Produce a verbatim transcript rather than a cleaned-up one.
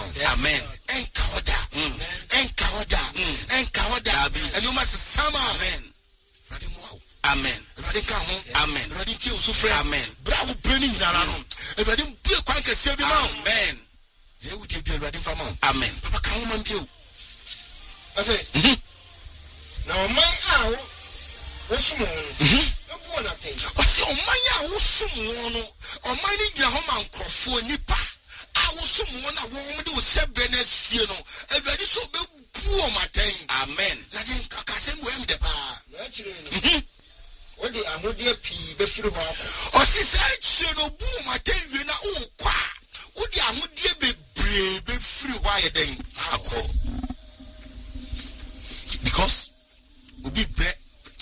Amen. Enka oda. Enka oda. Enka oda. And you must summer. Amen. Ready more. Amen. Ready come. Amen. Ready to suffer. Amen. Bravo burning narano. And ready be quite a seven. Amen. You would be ready for mom. Amen. Papa come on you. I say, now my hour was soon. No thing. Oh, so my hour soon. Or my nigga home and cross for nipa. I was someone I want to do seven, you know, and ready so be poor my thing. Amen. Like in Kakasem, where the bar. What the Amodia P. Before or she said, she no boom my thing, you know, oh, qua. Would the Amodia be brave, be free, why then?